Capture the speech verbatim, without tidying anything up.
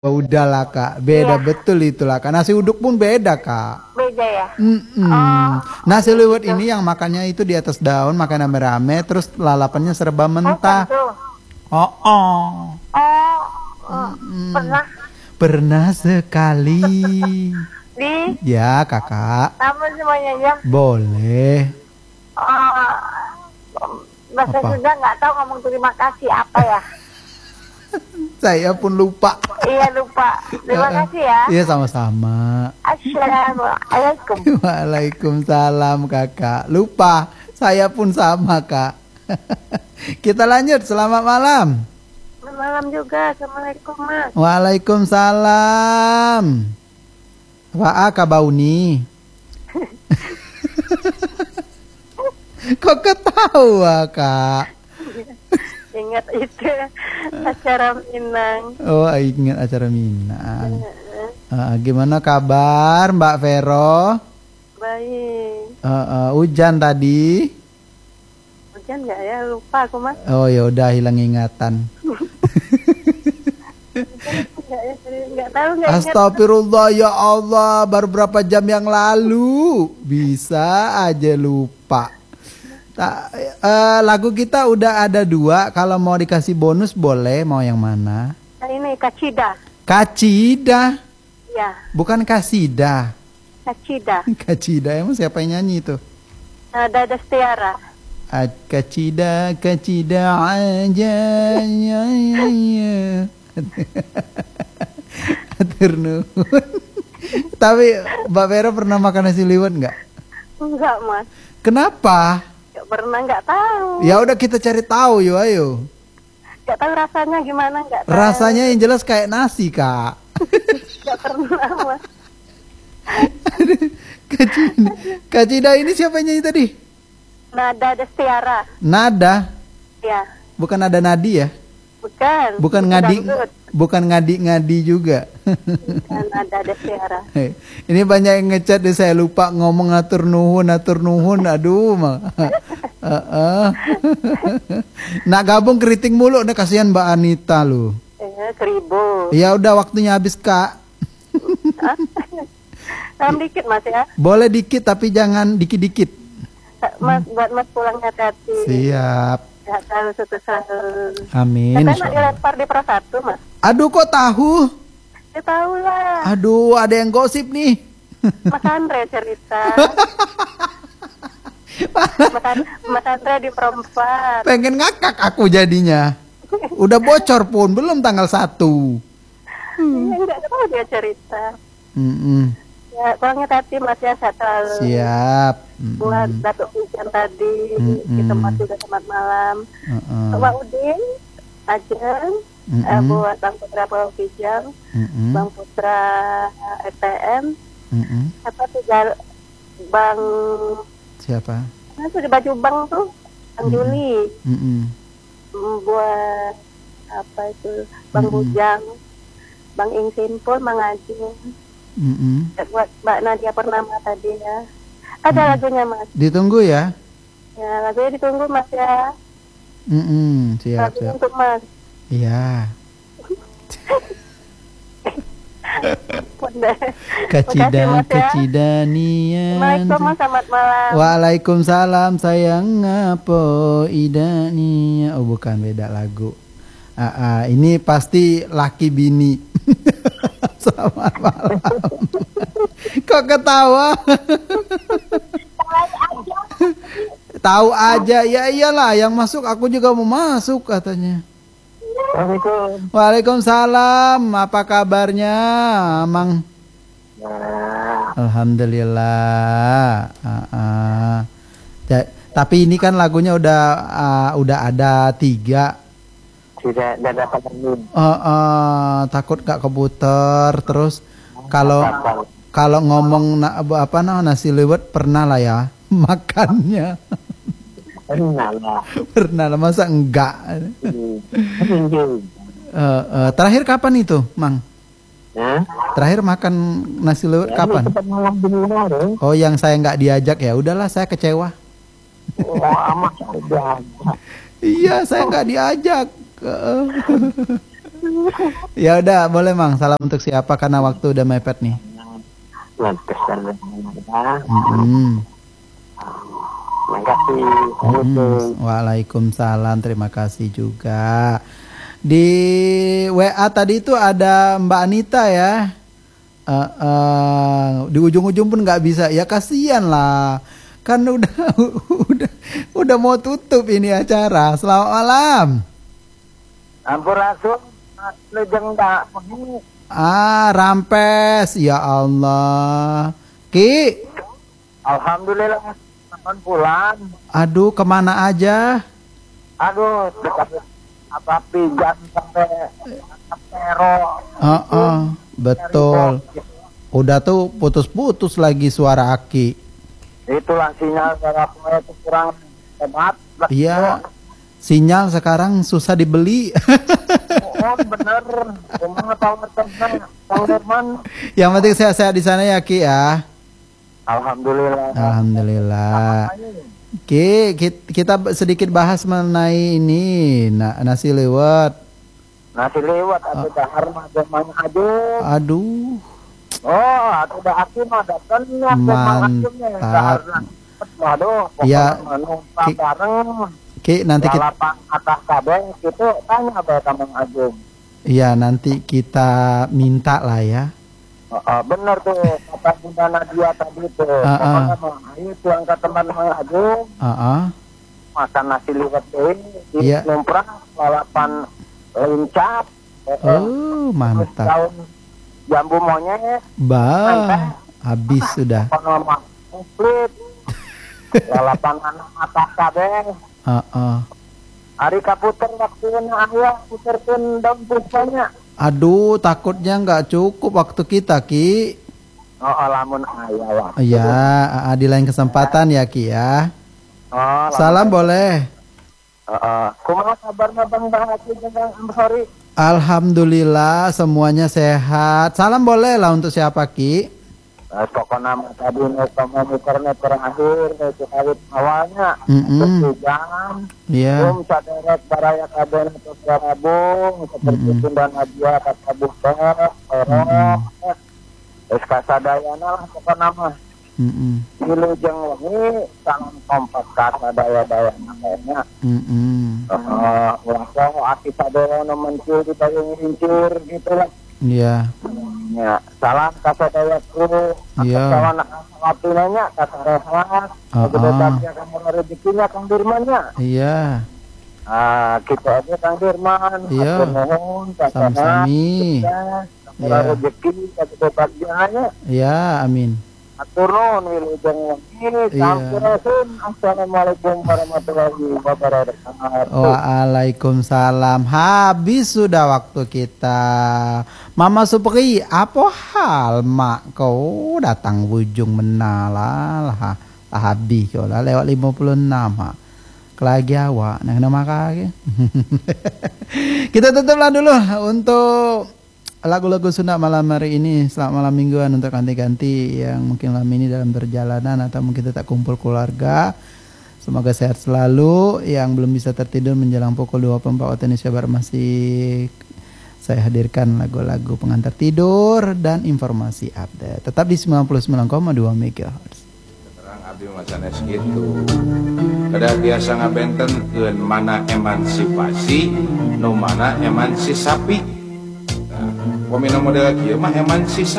Oh, udahlah kak, beda Iya. betul itulah kak. Nasi uduk pun beda kak. Beda ya? Mm-mm. Oh, Nasi liwet gitu. ini yang makannya itu di atas daun, makan rame-rame, terus lalapannya serba Oh, mentah. tentu. Oh, oh. Oh, oh, Mm-mm. pernah Pernah sekali. di Ya kakak, apa semuanya ya? boleh. Oh, bahasa Apa? Sunda nggak tahu ngomong terima kasih apa ya? Saya pun lupa. Iya lupa. Terima Eh, eh. kasih ya. Iya sama-sama. Assalamualaikum. Waalaikumsalam kakak. Lupa, saya pun sama kak. Kita lanjut, selamat malam. Malam juga. Assalamualaikum mas. Waalaikumsalam. Waa kabauni. Kok ketawa kak? Ingat itu acara Minang. Oh ingat acara Minang. Uh, gimana kabar Mbak Vero? Baik. Uh, uh, hujan tadi. Hujan nggak ya? Lupa aku mas. Oh ya udah hilang ingatan. Nggak ya? Nggak tahu nggak ingat. Astagfirullah ya Allah, baru berapa jam yang lalu bisa aja lupa. Ta, uh, lagu kita udah ada dua. Kalau mau dikasih bonus boleh. Mau yang mana? Nah, ini Kacida. Kacida, Ya, bukan Kasida. Kacida. Kacida emang siapa yang nyanyi itu? Nah, Dada Setiara. Ah, Kacida, Kacida aja ya ya ya. Atur nuhun. Tapi Mbak Vera pernah makan nasi liwet nggak? Enggak mas. Kenapa? Nggak pernah, nggak tahu. Ya udah kita cari tahu yuk ayo. Nggak tahu rasanya gimana, nggak tahu. Rasanya yang jelas kayak nasi kak. Nggak pernah mas. Kacida, Kacida ini siapa yang nyanyi tadi? Nada Destiara. Nada, Ya, bukan nada nadi ya? bukan. Bukan Itu ngadi, dangdut. bukan ngadi-ngadi juga. Bukan Nada Destiara. Hei, ini banyak yang ngechat deh, saya lupa ngomong atur nuhun, atur nuhun, aduh mah. Heeh. Nak gabung keriting mulu, nih kasihan Mbak Anita lu. Eh, seribu. Ya udah waktunya habis kak. Salam dikit mas ya. Boleh dikit tapi jangan dikit-dikit. Mas, buat mas pulang hati-hati. Siap. Sehat selalu, sukses selalu. Amin. Katanya nak Insyaallah. dilempar di Pro satu mas. Aduh kok tahu? Ya tahu lah. Aduh ada yang gosip nih. Mas Andre cerita. Mas, An- Mas Andre di Pro empat. Pengen ngakak aku jadinya. Udah bocor pun belum tanggal satu. Iya, enggak tahu dia cerita. Mm-mm. Ya, pulang hati mas ya, sehat selalu. Siap. Buat Mm-mm. Datuk Hujan tadi, Mm-mm. kita masih udah selamat malam. Uh-uh. Pak Udin, Ajeng, Mm-mm. eh, buat Bang Putra Pulau Kijang, Mm-mm. Bang Putra S T M, Mm-mm. apa tuh Gal- Bang, Siapa? apa tuh di baju Bang tuh, Bang Mm-mm. Juli, Mm-mm. Mm, buat apa itu, Bang Mm-mm. Bujang, Bang Ing Simpul, Bang Ajeng, Mm-mm. buat Mbak Nadia Purnama tadi ya. Ada lagunya mas. Ditunggu ya. Ya, lagunya ditunggu mas ya. Mm-mm. Siap, Lagunya siap. untuk mas. Iya. Bunda. Kacida, Makasih, Mas, ya. kacida nian. Assalamualaikum mas, selamat malam. Waalaikumsalam sayang ngapo idania. Oh bukan, beda lagu. Ah, ah, ini pasti laki bini. Selamat malam. Kok ketawa? Tahu aja ya, iyalah yang masuk aku juga mau masuk katanya. Assalamualaikum. Waalaikumsalam, apa kabarnya Mang? Alhamdulillah. Ah, ah. Ja- tapi ini kan lagunya udah ah, udah ada tiga. Tidak, tidak dapat angin. Eh, eh, takut gak keputer. Terus kalau kalau ngomong na, apa nah, nasi liwet pernah lah ya makannya. Pernah lah. Pernah lah, masa enggak? Eh, eh, terakhir kapan itu, Mang? Hah? Terakhir makan nasi liwet kapan? Cepat malam di luar. Oh, yang saya nggak diajak ya. Udahlah, saya kecewa. Wah, amat udah. Iya, saya nggak diajak. Eh, Ya udah, boleh Mang. Salam untuk siapa karena waktu udah mepet nih. Ngekesan ya. Mm-mm. Makasih. Mm-mm. Waalaikumsalam, terima kasih juga. Di W A tadi itu ada Mbak Anita ya. Eh, eh, di ujung-ujung pun nggak bisa. Ya kasihan lah. Kan udah udah udah mau tutup ini acara. Selamat malam. Ampurasun. Lejeng tak begini. Ah, Rampes. Ya Allah. Ki, Alhamdulillah. Kapan pulang? aduh kemana aja? Aduh, dekat apa pijan sampai Pero. Heeh, betul. Udah tuh putus-putus lagi suara Aki. Itulah sinyal para pemain itu kurang hebat. Iya. Sinyal sekarang susah dibeli. Oh, bener. Cuma tahu tentang Bang Herman. Yang penting sehat-sehat di sana ya Ki ya. Alhamdulillah. Alhamdulillah. Ki, ki- kita sedikit bahas mengenai ini na- nasi lewat. Nasi lewat atau dahar mah zaman aduh. Aduh, Oh, atau dah hakim mah datang ya mantap. Waduh, Ya, pokoknya menumpang Ki- bareng. Ki nanti kita, Lalapan atas kabel gitu tanya apa Bang Agung. iya nanti kita minta lah ya. Oh, oh, bener tuh kata Bunda Nadia tadi tuh. Ah, ah. Pokoknya mah ayo pulang ke teman Bang Agung. Heeh. Makan nasi liwet deui di Iya. numprang lalapan lincap. Oh, mantap. Daun jambu monyet. Bah, habis sudah. Kono mah komplit. Lalapan anak atas kabel. Heeh. Ari kaputer waktunya aya puterkeun daun puspanya. Aduh, takutnya nggak cukup waktu kita, Ki. Oh, lamun aya waktu. Iya, ah, di lain kesempatan ya, Ki ya. Oh, Salam boleh. Heeh. Kumaha kabarna Bang Bahati jeung Kang Amsori? Alhamdulillah semuanya sehat. Salam boleh lah untuk siapa, Ki? Eh, pokoknya mah tadi nu komunikernya terakhir itu kawit awalnya. Mm-mm. Hujan. Iya. Belum saderet baraya kabeh terus garabung seperti Mm-mm. Bunda Nadia kata buka, orok. Terus kasadayana lah pokoknya mah. Mm-mm. Wilujeng wengi salam kompak kasadaya-dayana kayaknya. Mm-mm. Heeh, urang ati sadaya nu mencul di payung rincur gitu lah. Iya. Ya, salam kasadayaku. Iya. Kawan waktunya kata rehat. Ah, Gede ah. bagja kamu rezekinya Kang Dirmannya. Iya. Ah, kita aja Kang Dirman. Iya. Atur nuhun kasana. Sami-sami. Kamu Iya. rezeki gede bagjanya. Iya, amin. Atur nuhun wilujeng wengi. Iya. Sampurasun. Assalamualaikum warahmatullahi wabarakatuh. Waalaikumsalam. Habis sudah waktu kita. Mama Supri, apa hal mak kau datang wujung menalah lah. Habis kau lah lewat lima puluh enam ha. Kelagi awak nak nama kaki. Kita tutuplah dulu untuk lagu-lagu Sunda malam hari ini. Selamat malam mingguan untuk ganti-ganti yang mungkin malam ini dalam perjalanan atau mungkin tetap kumpul keluarga. Semoga sehat selalu. Yang belum bisa tertidur menjelang pukul dua puluh empat waktu Indonesia Barat masih saya hadirkan lagu-lagu pengantar tidur dan informasi update. Tetap di sembilan puluh sembilan koma dua megahertz. Terang abdi masanes gitu. Kada biasa ngabentenkeun mana emansipasi, nu mana emansisasi. Nah, pemina model kieu mah emansisasi.